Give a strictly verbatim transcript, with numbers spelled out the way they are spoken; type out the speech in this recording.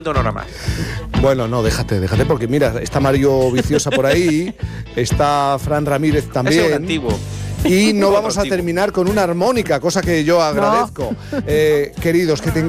Panorama. Bueno, no, déjate, déjate, porque mira, está Mario Viciosa por ahí, está Fran Ramírez también. Ese es un antiguo. Y no vamos a terminar con una armónica, cosa que yo agradezco. No. Eh, queridos, que tengáis